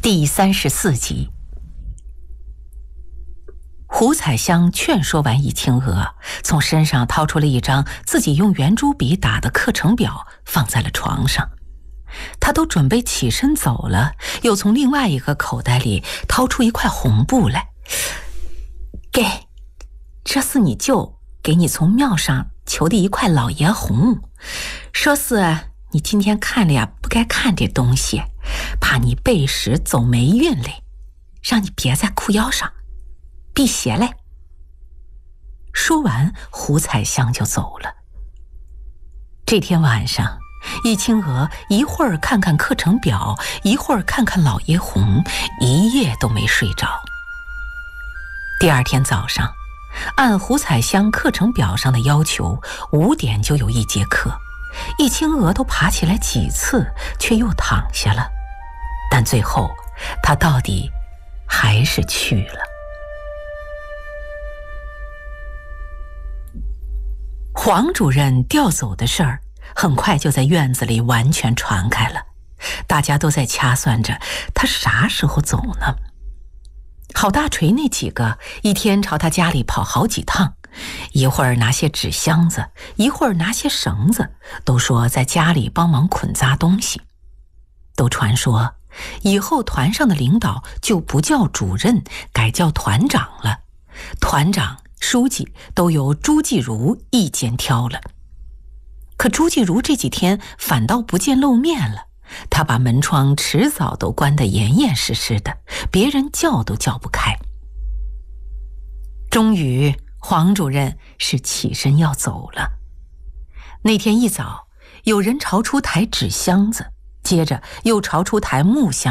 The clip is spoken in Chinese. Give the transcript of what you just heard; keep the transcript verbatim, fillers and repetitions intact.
第三十四集。胡彩香劝说完易清娥，从身上掏出了一张自己用圆珠笔打的课程表，放在了床上。她都准备起身走了，又从另外一个口袋里掏出一块红布来。给，这是你舅给你从庙上求的一块老爷红，说是你今天看了呀不该看这东西，怕你背时走霉运嘞，让你别在裤腰上，辟邪嘞。说完，胡彩香就走了。这天晚上，易清娥一会儿看看课程表，一会儿看看老爷红，一夜都没睡着。第二天早上，按胡彩香课程表上的要求，五点就有一节课。易清娥都爬起来几次，却又躺下了。但最后，她到底还是去了。黄主任调走的事儿，很快就在院子里完全传开了。大家都在掐算着他啥时候走呢。郝大锤那几个一天朝他家里跑好几趟，一会儿拿些纸箱子，一会儿拿些绳子，都说在家里帮忙捆扎东西。都传说以后团上的领导就不叫主任，改叫团长了，团长书记都由朱继如一肩挑了。可朱继如这几天反倒不见露面了，他把门窗迟早都关得严严实实的，别人叫都叫不开。终于黄主任是起身要走了。那天一早，有人朝出抬纸箱子，接着又朝出抬木箱。